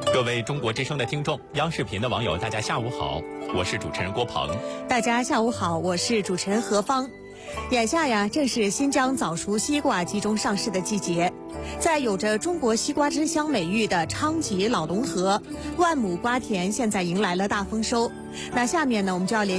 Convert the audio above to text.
各位中国之声的听众，央视频的网友，大家下午好，我是主持人郭鹏。 大家下午好，我是主持人何芳。眼下呀，正是新疆早熟西瓜集中上市的季节，在有着中国西瓜之乡美誉的昌吉老龙河，万亩瓜田现在迎来了大丰收。那下面呢，我们就要